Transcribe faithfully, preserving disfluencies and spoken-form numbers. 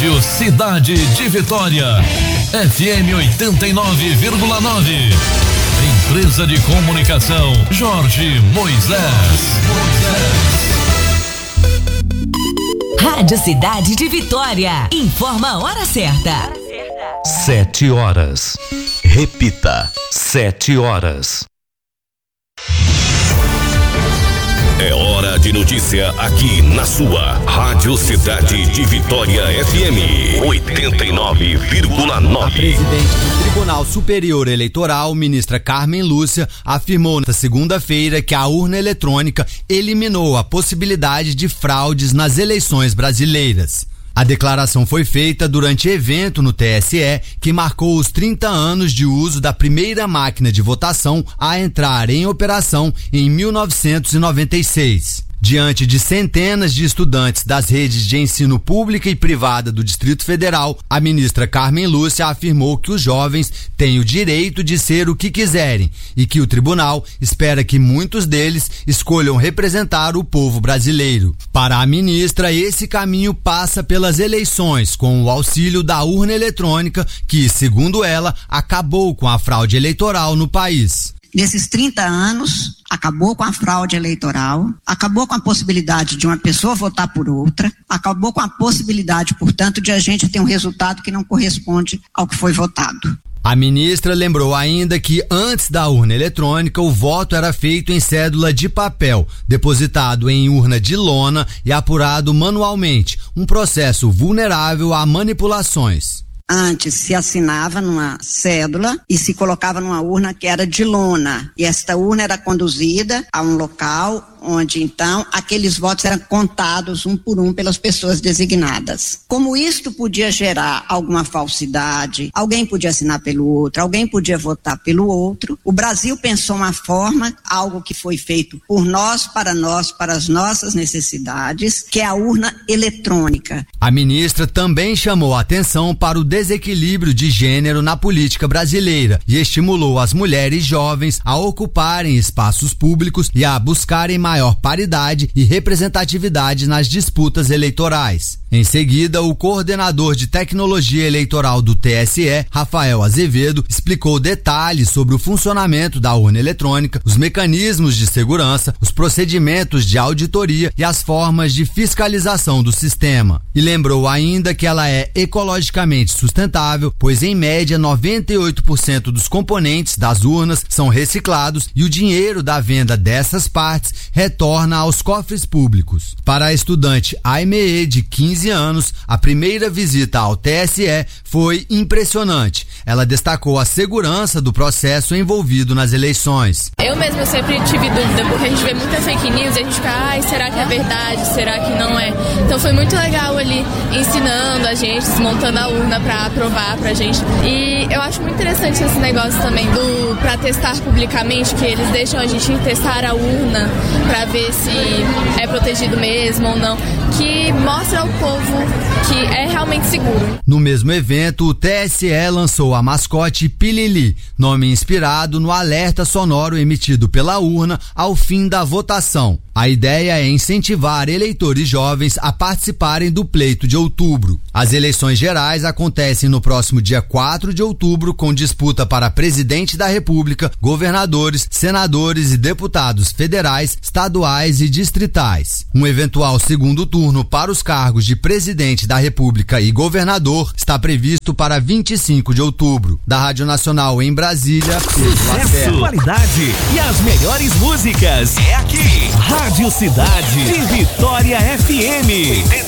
Rádio Cidade de Vitória, F M oitenta e nove vírgula nove. Empresa de Comunicação Jorge Moisés. Rádio Cidade de Vitória. Informa a hora certa. Sete horas. Repita, sete horas. É hora de notícia aqui na sua Rádio Cidade de Vitória F M oitenta e nove vírgula nove. A presidente do Tribunal Superior Eleitoral, ministra Carmen Lúcia, afirmou nesta segunda-feira que a urna eletrônica eliminou a possibilidade de fraudes nas eleições brasileiras. A declaração foi feita durante evento no T S E que marcou os trinta anos de uso da primeira máquina de votação a entrar em operação em mil novecentos e noventa e seis. Diante de centenas de estudantes das redes de ensino pública e privada do Distrito Federal, a ministra Carmen Lúcia afirmou que os jovens têm o direito de ser o que quiserem e que o tribunal espera que muitos deles escolham representar o povo brasileiro. Para a ministra, esse caminho passa pelas eleições, com o auxílio da urna eletrônica, que, segundo ela, acabou com a fraude eleitoral no país. Nesses trinta anos, acabou com a fraude eleitoral, acabou com a possibilidade de uma pessoa votar por outra, acabou com a possibilidade, portanto, de a gente ter um resultado que não corresponde ao que foi votado. A ministra lembrou ainda que antes da urna eletrônica o voto era feito em cédula de papel, depositado em urna de lona e apurado manualmente, um processo vulnerável a manipulações. Antes se assinava numa cédula e se colocava numa urna que era de lona. E esta urna era conduzida a um local onde então aqueles votos eram contados um por um pelas pessoas designadas. Como isto podia gerar alguma falsidade, alguém podia assinar pelo outro, alguém podia votar pelo outro, o Brasil pensou uma forma, algo que foi feito por nós, para nós, para as nossas necessidades, que é a urna eletrônica. A ministra também chamou a atenção para o desequilíbrio de gênero na política brasileira e estimulou as mulheres jovens a ocuparem espaços públicos e a buscarem maior paridade e representatividade nas disputas eleitorais. Em seguida, o coordenador de tecnologia eleitoral do T S E, Rafael Azevedo, explicou detalhes sobre o funcionamento da urna eletrônica, os mecanismos de segurança, os procedimentos de auditoria e as formas de fiscalização do sistema. E lembrou ainda que ela é ecologicamente sustentável, pois em média noventa e oito por cento dos componentes das urnas são reciclados e o dinheiro da venda dessas partes retorna aos cofres públicos. Para a estudante Aimee, de quinze anos, a primeira visita ao T S E foi impressionante. Ela destacou a segurança do processo envolvido nas eleições. Eu mesma sempre tive dúvida, porque a gente vê muita fake news e a gente fica, ai, será que é verdade? Será que não é? Então foi muito legal ali ensinando a gente, desmontando a urna para aprovar pra gente. E eu acho muito interessante esse negócio também do para testar publicamente, que eles deixam a gente testar a urna para ver se é protegido mesmo ou não, que mostra ao povo que é realmente seguro. No mesmo evento, o T S E lançou a mascote Pilili, nome inspirado no alerta sonoro emitido pela urna ao fim da votação. A ideia é incentivar eleitores jovens a participarem do pleito de outubro. As eleições gerais acontecem no próximo dia quatro de outubro, com disputa para presidente da República, governadores, senadores e deputados federais, estaduais e distritais. Um eventual segundo turno para os cargos de presidente da República e governador está previsto para vinte e cinco de outubro. Da Rádio Nacional em Brasília, Pedro Lacerda. Qualidade e as melhores músicas é aqui. Rádio Cidade de Vitória F M.